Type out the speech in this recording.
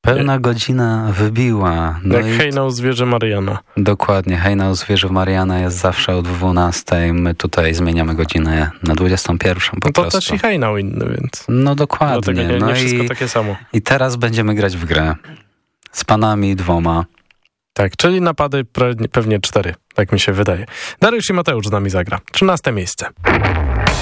Pełna godzina wybiła. No jak hejnał zwierzę Mariana. Dokładnie, hejnał zwierzę Mariana jest zawsze o 12:00. My tutaj zmieniamy godzinę na 21:00 po prostu. To też i hejnał inny, więc... No dokładnie. Dlatego nie wszystko takie samo. I teraz będziemy grać w grę z panami 2. Tak, czyli napady pewnie 4, tak mi się wydaje. Dariusz i Mateusz z nami zagra. 13 miejsce.